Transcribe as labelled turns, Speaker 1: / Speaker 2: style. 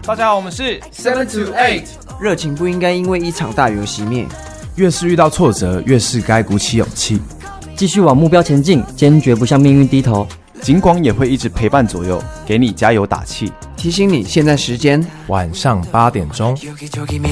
Speaker 1: 大家好，我们是
Speaker 2: 7 to 8，
Speaker 3: 热情不应该因为一场大雨而熄灭。
Speaker 4: 越是遇到挫折，越是该鼓起勇气，
Speaker 5: 继续往目标前进，坚决不向命运低头。
Speaker 6: 警广也会一直陪伴左右，给你加油打气，
Speaker 3: 提醒你现在时间
Speaker 4: 晚上8点钟。